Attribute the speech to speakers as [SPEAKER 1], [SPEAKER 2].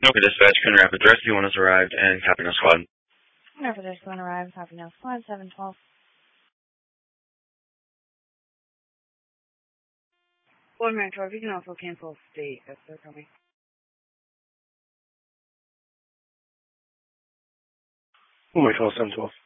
[SPEAKER 1] Okay, dispatch, Coon Rapids Rescue 1 has arrived and copy no squad.
[SPEAKER 2] Whenever there's one arrived, copy no squad, 712.
[SPEAKER 3] One man, you can also cancel state if they're coming.
[SPEAKER 4] Oh my God, 712.